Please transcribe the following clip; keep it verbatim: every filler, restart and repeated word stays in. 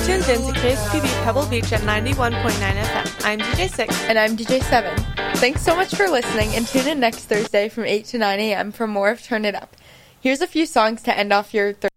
tuned in to K S P B Pebble Beach at ninety-one point nine F M. I'm D J six. And I'm D J seven. Thanks so much for listening, and tune in next Thursday from eight to nine a.m. for more of Turn It Up. Here's a few songs to end off your Thursday.